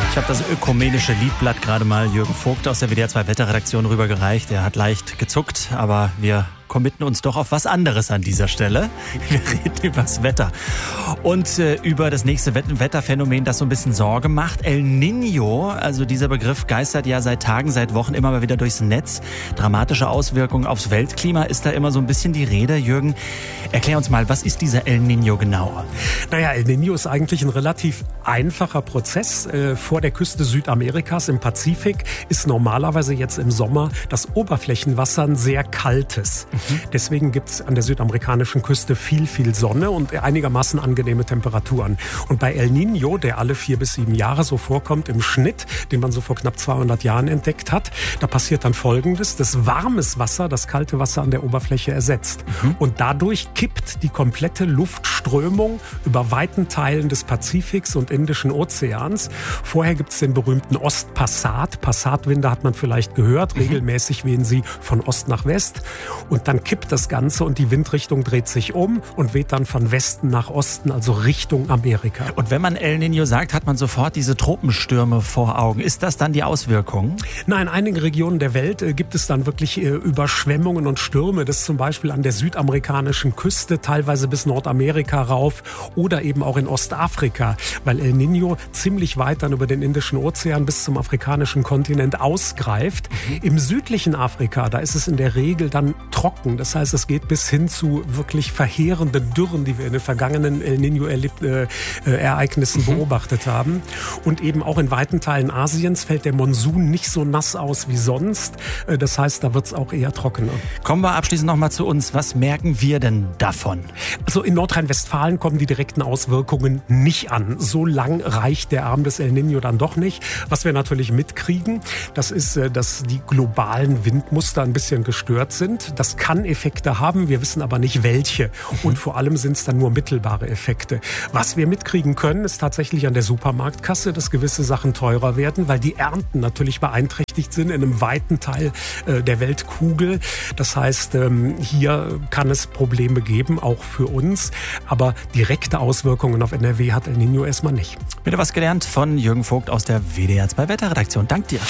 Ich habe das ökumenische Liedblatt gerade mal Jürgen Vogt aus der WDR 2 Wetterredaktion rübergereicht. Er hat leicht gezuckt, aber wir committen uns doch auf was anderes an dieser Stelle. Wir reden über das Wetter und über das nächste Wetterphänomen, das so ein bisschen Sorge macht. El Niño, also dieser Begriff geistert ja seit Tagen, seit Wochen immer mal wieder durchs Netz. Dramatische Auswirkungen aufs Weltklima ist da immer so ein bisschen die Rede. Jürgen, erklär uns mal, was ist dieser El Niño genau? Naja, El Niño ist eigentlich ein relativ einfacher Prozess. Vor der Küste Südamerikas im Pazifik ist normalerweise jetzt im Sommer das Oberflächenwasser ein sehr kaltes. Deswegen gibt es an der südamerikanischen Küste viel Sonne und einigermaßen angenehme Temperaturen. Und bei El Niño, der alle 4 bis 7 Jahre so vorkommt im Schnitt, den man so vor knapp 200 Jahren entdeckt hat, da passiert dann Folgendes: Das warmes Wasser, das kalte Wasser an der Oberfläche ersetzt. Und dadurch kippt die komplette Luftströmung über weiten Teilen des Pazifiks und Indischen Ozeans. Vorher gibt es den berühmten Ostpassat. Passatwinde hat man vielleicht gehört. Regelmäßig wehen sie von Ost nach West. Und dann kippt das Ganze und die Windrichtung dreht sich um und weht dann von Westen nach Osten, also Richtung Amerika. Und wenn man El Niño sagt, hat man sofort diese Tropenstürme vor Augen. Ist das dann die Auswirkung? Nein, in einigen Regionen der Welt gibt es dann wirklich Überschwemmungen und Stürme. Das ist zum Beispiel an der südamerikanischen Küste, teilweise bis Nordamerika rauf oder eben auch in Ostafrika, weil El Niño ziemlich weit dann über den Indischen Ozean bis zum afrikanischen Kontinent ausgreift. Im südlichen Afrika, da ist es in der Regel dann trocken. Das heißt, es geht bis hin zu wirklich verheerenden Dürren, die wir in den vergangenen El Niño-Ereignissen beobachtet haben. Und eben auch in weiten Teilen Asiens fällt der Monsun nicht so nass aus wie sonst. Das heißt, da wird es auch eher trockener. Kommen wir abschließend nochmal zu uns. Was merken wir denn davon? Also in Nordrhein-Westfalen kommen die direkten Auswirkungen nicht an. So lang reicht der Arm des El Niño dann doch nicht. Was wir natürlich mitkriegen, das ist, dass die globalen Windmuster ein bisschen gestört sind. Das kann Effekte haben, wir wissen aber nicht welche. Und vor allem sind es dann nur mittelbare Effekte. Was wir mitkriegen können, ist tatsächlich an der Supermarktkasse, dass gewisse Sachen teurer werden, weil die Ernten natürlich beeinträchtigt sind in einem weiten Teil der Weltkugel. Das heißt, hier kann es Probleme geben, auch für uns. Aber direkte Auswirkungen auf NRW hat El Niño erstmal nicht. Wieder was gelernt von Jürgen Vogt aus der WDR 2 Wetterredaktion. Dank dir.